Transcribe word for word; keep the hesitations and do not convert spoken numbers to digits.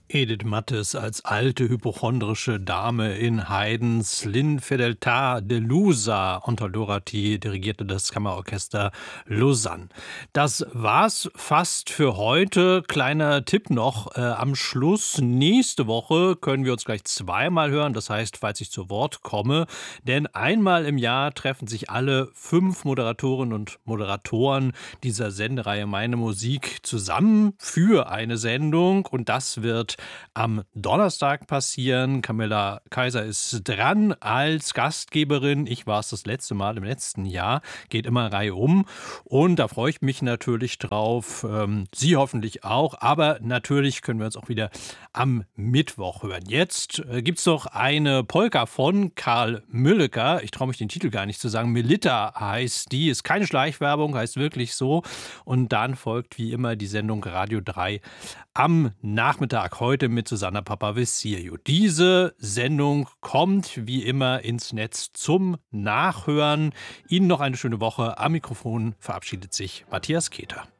Edith Mattes als alte hypochondrische Dame in Haydns L'Infedeltà delusa unter Dorothy dirigierte das Kammerorchester Lausanne. Das war's fast für heute. Kleiner Tipp noch äh, am Schluss. Nächste Woche können wir uns gleich zweimal hören. Das heißt, falls ich zu Wort komme. Denn einmal im Jahr treffen sich alle fünf Moderatorinnen und Moderatoren dieser Sendereihe Meine Musik zusammen für eine Sendung. Und das wird am Donnerstag passieren. Camilla Kaiser ist dran als Gastgeberin. Ich war es das letzte Mal im letzten Jahr. Geht immer Reihe um. Und da freue ich mich natürlich drauf. Ähm, Sie hoffentlich auch. Aber natürlich können wir uns auch wieder am Mittwoch hören. Jetzt äh, gibt es noch eine Polka von Karl Mülleker. Ich traue mich den Titel gar nicht zu sagen. Melitta heißt die. Ist keine Schleichwerbung, heißt wirklich so. Und dann folgt wie immer die Sendung Radio drei am Nachmittag heute mit Susanna Papavissiou. Diese Sendung kommt wie immer ins Netz zum Nachhören. Ihnen noch eine schöne Woche. Am Mikrofon verabschiedet sich Matthias Keter.